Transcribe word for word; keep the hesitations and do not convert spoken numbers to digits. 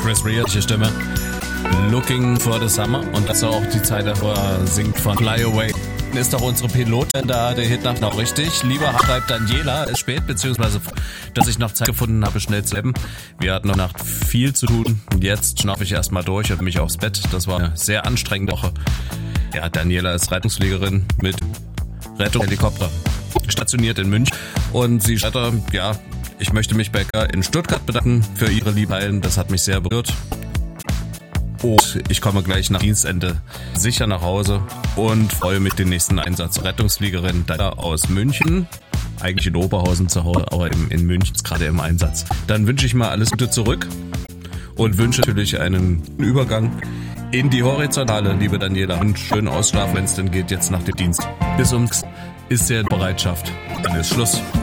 Chris Rea, die Stimme. Looking for the Summer. Und das ist auch die Zeit, wo er singt von Fly Away. Ist doch unsere Pilotin da, der Hit nach noch richtig. Lieber schreibt Daniela, ist spät, beziehungsweise, dass ich noch Zeit gefunden habe, schnell zu leben. Wir hatten noch Nacht viel zu tun. Jetzt schnaufe ich erstmal durch und mich aufs Bett. Das war eine sehr anstrengende Woche. Ja, Daniela ist Rettungsfliegerin mit Rettungshelikopter. Stationiert in München. Und sie schreibt, ja, ich möchte mich bei Becker in Stuttgart bedanken für ihre Liebheiten. Das hat mich sehr berührt. Und ich komme gleich nach Dienstende sicher nach Hause und freue mich den nächsten Einsatz. Rettungsfliegerin aus München, eigentlich in Oberhausen zu Hause, aber in, in München ist gerade im Einsatz. Dann wünsche ich mal alles Gute zurück und wünsche natürlich einen Übergang in die Horizontale, liebe Daniela. Und schön ausschlafen, wenn es denn geht, jetzt nach dem Dienst. Bis um ist ja Bereitschaft. Dann ist Schluss.